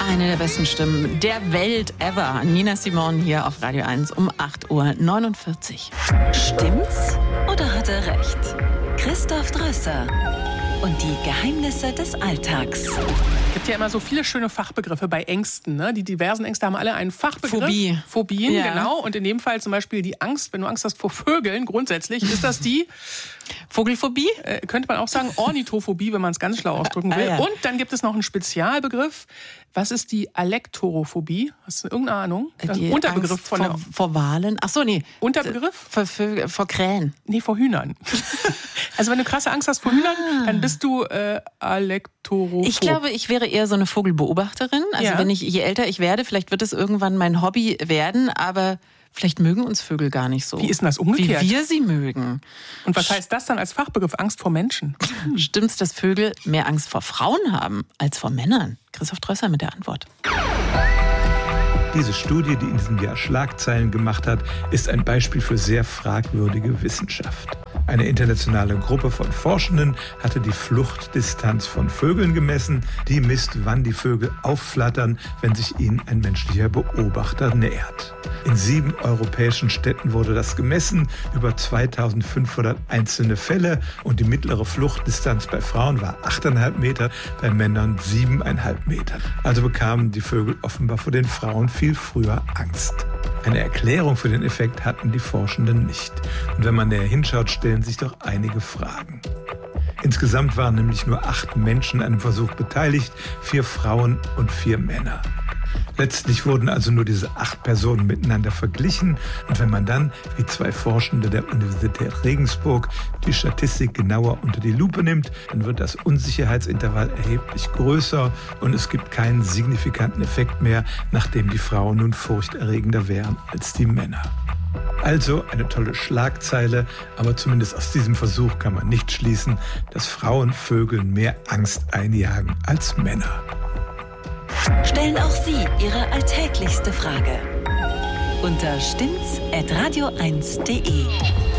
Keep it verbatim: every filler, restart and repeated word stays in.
Eine der besten Stimmen der Welt ever. Nina Simone hier auf Radio eins um acht Uhr neunundvierzig. Stimmt's oder hat er recht? Christoph Drösser und die Geheimnisse des Alltags. Es gibt ja immer so viele schöne Fachbegriffe bei Ängsten. Ne? Die diversen Ängste haben alle einen Fachbegriff. Phobie. Phobien, ja. Genau. Und in dem Fall zum Beispiel die Angst, wenn du Angst hast vor Vögeln, grundsätzlich ist das die Vogelphobie? Äh, könnte man auch sagen Ornithophobie, wenn man es ganz schlau ausdrücken will. Ah, ja. Und dann gibt es noch einen Spezialbegriff. Was ist die Alektorophobie? Hast du irgendeine Ahnung? Die Unterbegriff Angst von vor, der vor Walen? Ach so, nee. Unterbegriff? Vor, vor, vor Krähen. Nee, vor Hühnern. Also wenn du krasse Angst hast vor Hühnern, Ah. dann bist du äh, Alektorophob. Ich glaube, ich wäre eher so eine Vogelbeobachterin. Also Ja. wenn ich, je älter ich werde, vielleicht wird es irgendwann mein Hobby werden, aber vielleicht mögen uns Vögel gar nicht so. Wie ist denn das umgekehrt? Wie wir sie mögen. Und was heißt das dann als Fachbegriff? Angst vor Menschen? Stimmt's, dass Vögel mehr Angst vor Frauen haben als vor Männern? Christoph Drösser mit der Antwort. Diese Studie, die in diesem Jahr Schlagzeilen gemacht hat, ist ein Beispiel für sehr fragwürdige Wissenschaft. Eine internationale Gruppe von Forschenden hatte die Fluchtdistanz von Vögeln gemessen. Die misst, wann die Vögel aufflattern, wenn sich ihnen ein menschlicher Beobachter nähert. In sieben europäischen Städten wurde das gemessen, über zweitausendfünfhundert einzelne Fälle. Und die mittlere Fluchtdistanz bei Frauen war acht Komma fünf Meter, bei Männern sieben Komma fünf Meter. Also bekamen die Vögel offenbar vor den Frauen viel früher Angst. Eine Erklärung für den Effekt hatten die Forschenden nicht. Und wenn man näher hinschaut, stellen sich doch einige Fragen. Insgesamt waren nämlich nur acht Menschen an dem Versuch beteiligt, vier Frauen und vier Männer. Letztlich wurden also nur diese acht Personen miteinander verglichen. Und wenn man dann, wie zwei Forschende der Universität Regensburg, die Statistik genauer unter die Lupe nimmt, dann wird das Unsicherheitsintervall erheblich größer und es gibt keinen signifikanten Effekt mehr, nachdem die Frauen nun furchterregender wären als die Männer. Also eine tolle Schlagzeile, aber zumindest aus diesem Versuch kann man nicht schließen, dass Frauen Vögeln mehr Angst einjagen als Männer. Stellen auch Sie Ihre alltäglichste Frage unter stimmt's at radio eins punkt de.